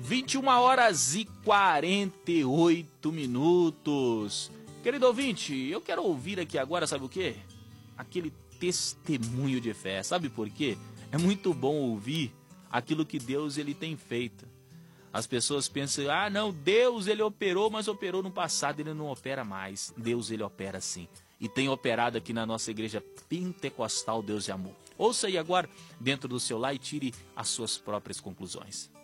21h48. Querido ouvinte, eu quero ouvir aqui agora, sabe o quê? Aquele testemunho de fé. Sabe por quê? É muito bom ouvir aquilo que Deus ele tem feito. As pessoas pensam, não, Deus ele operou, mas operou no passado, ele não opera mais. Deus ele opera sim. E tem operado aqui na nossa igreja pentecostal Deus de Amor. Ouça aí agora dentro do seu lar e tire as suas próprias conclusões.